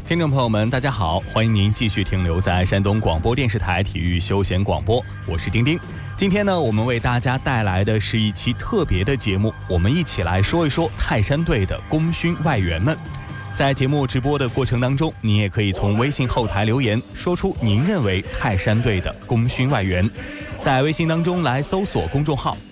听众朋友们，大家好，欢迎您继续停留在山东广播电视台体育休闲广播，我是丁丁。今天呢，我们为大家带来的是一期特别的节目，我们一起来说一说泰山队的功勋外援们。在节目直播的过程当中，您也可以从微信后台留言，说出您认为泰山队的功勋外援。在微信当中来搜索公众号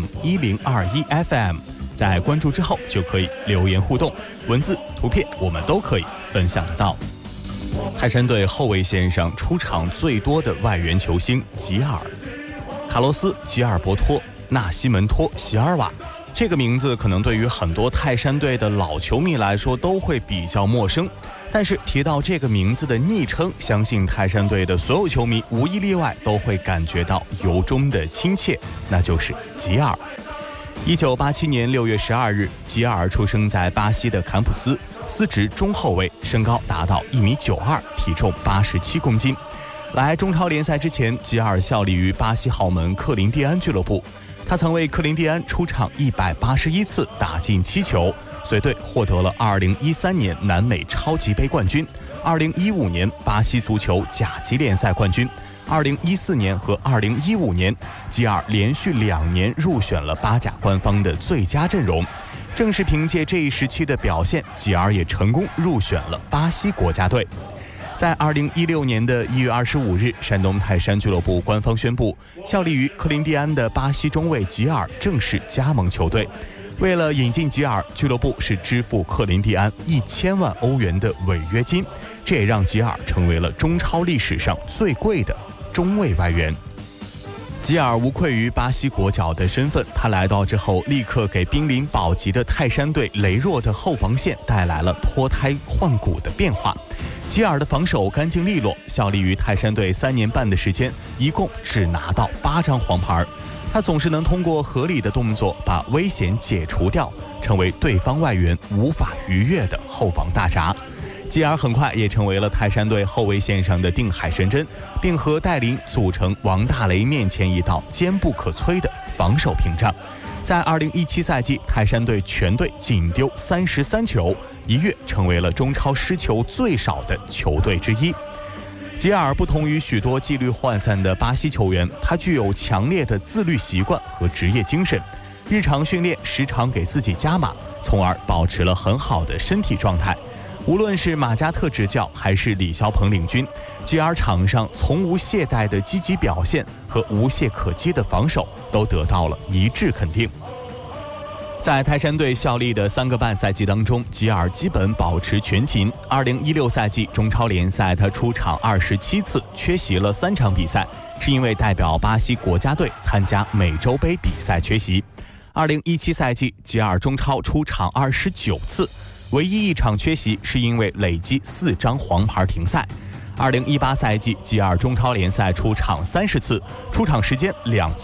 FM1021FM， 在关注之后就可以留言互动，文字、图片我们都可以分享得到。泰山队后卫线上出场最多的外援球星吉尔、卡洛斯·吉尔伯托、纳西门托·席尔瓦。这个名字可能对于很多泰山队的老球迷来说都会比较陌生，但是提到这个名字的昵称，相信泰山队的所有球迷无一例外都会感觉到由衷的亲切，那就是吉尔。1987年6月12日，吉尔出生在巴西的坎普斯，司职中后卫，身高达到1.92米，体重87公斤。来中超联赛之前，吉尔效力于巴西豪门克林蒂安俱乐部。他曾为克林蒂安出场181次，打进7球，随队获得了2013年南美超级杯冠军、2015年巴西足球甲级联赛冠军、2014年和2015年，吉尔连续2年入选了巴甲官方的最佳阵容。正是凭借这一时期的表现，吉尔也成功入选了巴西国家队。在2016年的1月25日，山东泰山俱乐部官方宣布，效力于克林蒂安的巴西中卫吉尔正式加盟球队。为了引进吉尔，俱乐部是支付克林蒂安1000万欧元的违约金，这也让吉尔成为了中超历史上最贵的中卫外援。吉尔无愧于巴西国脚的身份，他来到之后，立刻给濒临保级的泰山队羸弱的后防线带来了脱胎换骨的变化。吉尔的防守干净利落，效力于泰山队3年半的时间，一共只拿到8张黄牌。他总是能通过合理的动作把危险解除掉，成为对方外援无法逾越的后防大闸。吉尔很快也成为了泰山队后卫线上的定海神针，并和戴琳组成王大雷面前一道坚不可摧的防守屏障。在2017赛季，泰山队全队仅丢33球，一跃成为了中超失球最少的球队之一。吉尔不同于许多纪律涣散的巴西球员，他具有强烈的自律习惯和职业精神，日常训练时常给自己加码，从而保持了很好的身体状态。无论是马加特执教还是李霄鹏领军，吉尔场上从无懈怠的积极表现和无懈可击的防守都得到了一致肯定。在泰山队效力的3个半赛季当中，吉尔基本保持全勤。2016赛季中超联赛，他出场27次，缺席了3场比赛，是因为代表巴西国家队参加美洲杯比赛缺席。2017赛季，吉尔中超出场29次，唯一一场缺席是因为累积4张黄牌停赛。2018赛季，吉尔中超联赛出场30次，出场时间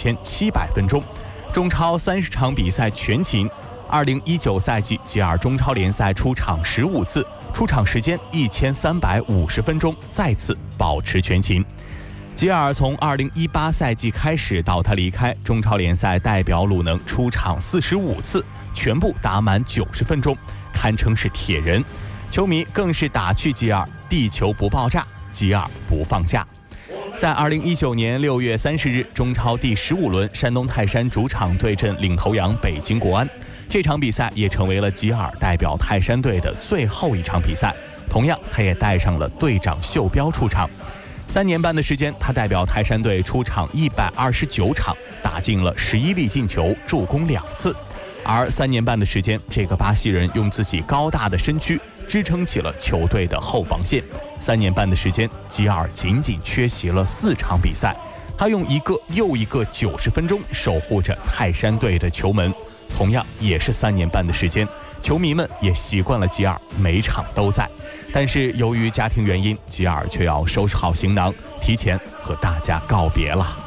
2700分钟，中超30场比赛全勤。2019赛季，吉尔中超联赛出场15次，出场时间1350分钟，再次保持全勤。吉尔从2018赛季开始到他离开，中超联赛代表鲁能出场45次，全部打满90分钟，堪称是铁人。球迷更是打趣吉尔：地球不爆炸，吉尔不放假。在2019年6月30日，中超第15轮，山东泰山主场对阵领头羊北京国安。这场比赛也成为了吉尔代表泰山队的最后一场比赛，同样他也带上了队长袖标出场。3年半的时间，他代表泰山队出场129场，打进了11粒进球，助攻2次。而3年半的时间，这个巴西人用自己高大的身躯支撑起了球队的后防线。3年半的时间，吉尔仅仅缺席了4场比赛，他用一个又一个90分钟守护着泰山队的球门。同样也是3年半的时间，球迷们也习惯了吉尔每场都在。但是由于家庭原因，吉尔却要收拾好行囊，提前和大家告别了。